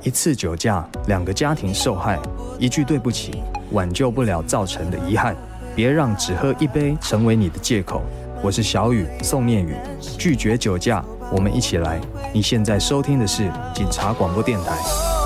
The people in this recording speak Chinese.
一次酒驾，2个家庭受害，一句对不起，挽救不了造成的遗憾。别让只喝一杯成为你的借口。我是小雨宋念宇，拒绝酒驾，我们一起来。你现在收听的是警察广播电台。